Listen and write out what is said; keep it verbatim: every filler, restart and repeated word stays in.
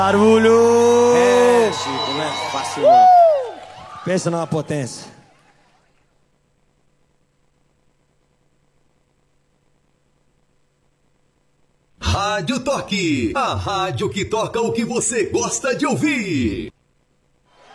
Barulho! É, Chico, não é fácil não. Pensa numa potência. Rádio Toque, a rádio que toca o que você gosta de ouvir.